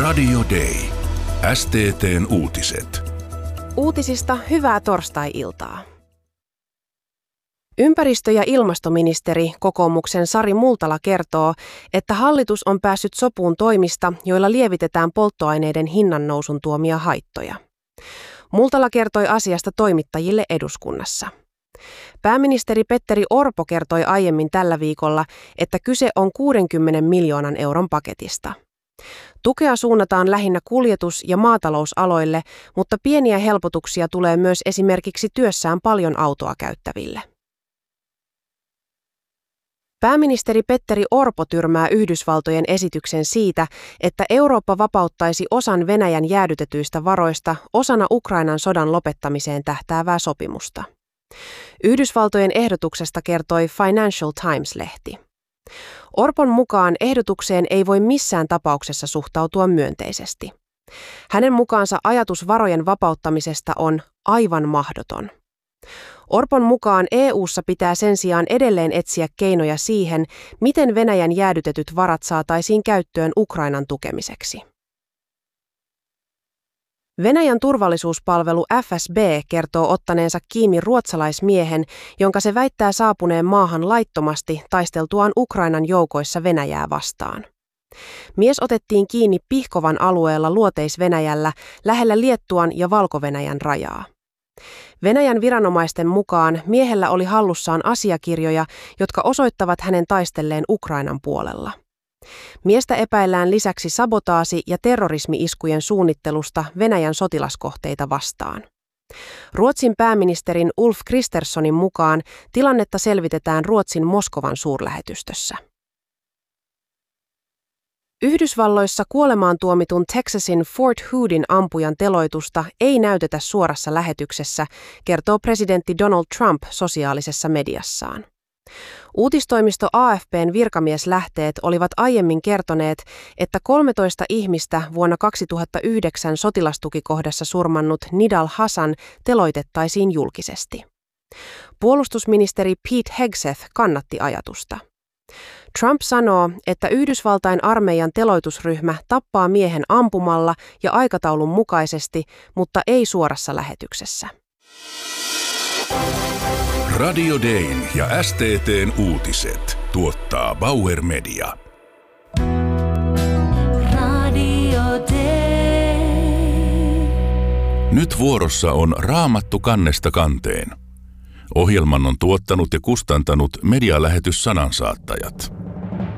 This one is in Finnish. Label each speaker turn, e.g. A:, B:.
A: Radio Day. STT:n uutiset.
B: Uutisista hyvää torstai-iltaa. Ympäristö- ja ilmastoministeri kokoomuksen Sari Multala kertoo, että hallitus on päässyt sopuun toimista, joilla lievitetään polttoaineiden hinnannousun tuomia haittoja. Multala kertoi asiasta toimittajille eduskunnassa. Pääministeri Petteri Orpo kertoi aiemmin tällä viikolla, että kyse on 60 miljoonan euron paketista. Tukea suunnataan lähinnä kuljetus- ja maatalousaloille, mutta pieniä helpotuksia tulee myös esimerkiksi työssään paljon autoa käyttäville. Pääministeri Petteri Orpo tyrmää Yhdysvaltojen esityksen siitä, että Eurooppa vapauttaisi osan Venäjän jäädytetyistä varoista osana Ukrainan sodan lopettamiseen tähtäävää sopimusta. Yhdysvaltojen ehdotuksesta kertoi Financial Times-lehti. Orpon mukaan ehdotukseen ei voi missään tapauksessa suhtautua myönteisesti. Hänen mukaansa ajatus varojen vapauttamisesta on aivan mahdoton. Orpon mukaan EU:ssa pitää sen sijaan edelleen etsiä keinoja siihen, miten Venäjän jäädytetyt varat saataisiin käyttöön Ukrainan tukemiseksi. Venäjän turvallisuuspalvelu FSB kertoo ottaneensa kiinni ruotsalaismiehen, jonka se väittää saapuneen maahan laittomasti taisteltuaan Ukrainan joukoissa Venäjää vastaan. Mies otettiin kiinni Pihkovan alueella Luoteis-Venäjällä lähellä Liettuan ja Valko-Venäjän rajaa. Venäjän viranomaisten mukaan miehellä oli hallussaan asiakirjoja, jotka osoittavat hänen taistelleen Ukrainan puolella. Miestä epäillään lisäksi sabotaasi- ja terrorismi-iskujen suunnittelusta Venäjän sotilaskohteita vastaan. Ruotsin pääministerin Ulf Kristerssonin mukaan tilannetta selvitetään Ruotsin Moskovan suurlähetystössä. Yhdysvalloissa kuolemaan tuomitun Texasin Fort Hoodin ampujan teloitusta ei näytetä suorassa lähetyksessä, kertoo presidentti Donald Trump sosiaalisessa mediassaan. Uutistoimisto AFP:n virkamieslähteet olivat aiemmin kertoneet, että 13 ihmistä vuonna 2009 sotilastukikohdassa surmannut Nidal Hasan teloitettaisiin julkisesti. Puolustusministeri Pete Hegseth kannatti ajatusta. Trump sanoo, että Yhdysvaltain armeijan teloitusryhmä tappaa miehen ampumalla ja aikataulun mukaisesti, mutta ei suorassa lähetyksessä.
A: Radio Dayn ja STT:n uutiset tuottaa Bauer Media. Radio Day. Nyt vuorossa on Raamattu kannesta kanteen. Ohjelman on tuottanut ja kustantanut medialähetys Sanansaattajat.